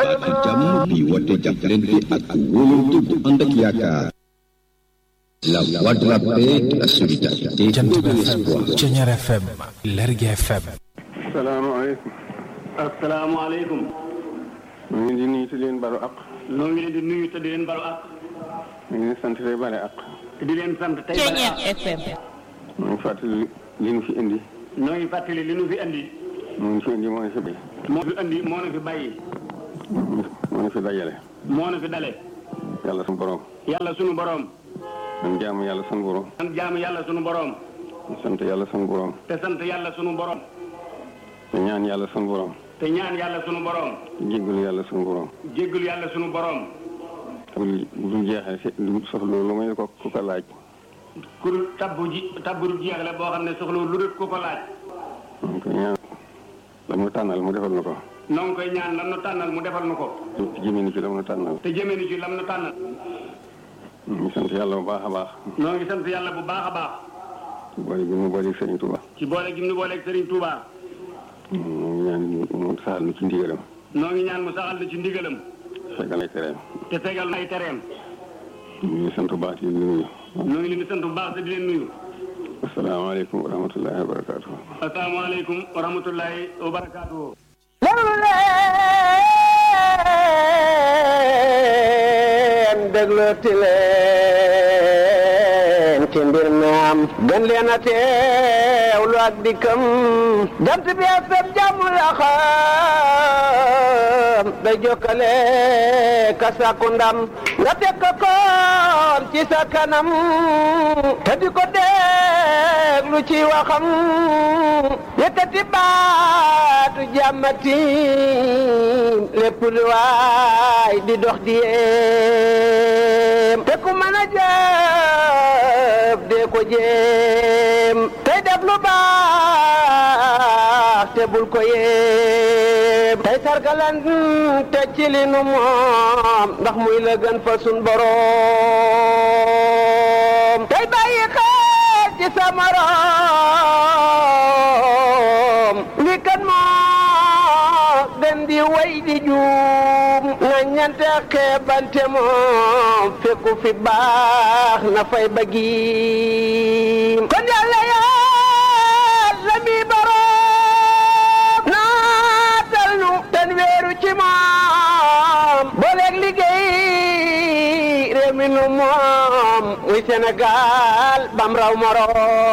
baati jàmm bi woote jàppalante ak wóolante bu ànd ak yaakaar. La voix de la paix, de la solidarité, de l'espoir. Thiéniere FM, Lergui FM. salaamaaleykum. asalaamaaleykum. ñu ngi di nuyu te di leen balu àq. noo ngi leen di nuyu te di leen balu àq. ñu ngi leen sant tey bale àq. te di leen sant tey bale àq. Thiéniere FM. ñu ngi fàttali li nu fi indi. noo ngi fàttali li nu fi indi. moo ñu fi indi moo ñu fi bay. moo fi indi moo nu fi bàyyi. moo ñu fi dajale. moo nu fi dale. yàlla sunu borom. yàlla sunu borom. man jaamu yàlla sunu borom. man jaamu yàlla sunu borom. sant yàlla sunu borom. te sant yàlla sunu borom. te ñaan yàlla sunu borom. te ñaan yàlla sunu borom. jéggalu yàlla sunu borom. jéggalu yàlla sunu borom. bu jeexee si du soxla lu may ko ku ko laaj. ku tabbu du jeex la boo xam ne soxla lu dul ku ko laaj. donc ñaan la mu tànnal mu defal na ko. noo ngi koy ñaan lam nu tànnal mu defal nu ko. te jëmee ni ci la mu tànnal. te jëmee ni ci lam nu tànnal. ñu ngi sant yàlla bu baax a baax. noo ngi sant yàlla bu baax a baax. ci boole gi mu booleeg Serigne Touba. ci boole gi mu booleeg Serigne Touba. ñu ngi ñaan mu saxal nu ci ndigalam. noo ngi ñaan mu saxal na ci ndigalam. fegal ay tereem. te fegal ay tereem. ñu ngi sant bu baax di nuyu. noo ngi leen di sant bu baax te di leen nuyu. asalaamaaleykum wa rahmatullahi wa barakaatu. asalaamaaleykum wa rahmatullahi wa barakaatu. déglooti leen ci mbir mi am gën leen a teewlu ak dikkam jant bi ak sab jàmm la xam day jokkale ka sàkku ndam nga teg ko koon ci sa kanam te di ko déglu ci waxam yëkkati baatu jàmmati lépp lu waay di dox di yéem te ku mën a jëf dee ko jéem tey def lu baax te bul ko yéem tey sargalan te ci li nu moom ndax muy la gën fa sun boroom tey bàyyi xel ci sa morom li kan moo gën di way di juum na ñante xeebante moom fekku fi baax na fay bëggi kon yàlla yàlla mi boroom naatal nu ten weeru ci moom booleeg liggéey réew mi nu moom muy Sénégal bam raw moroom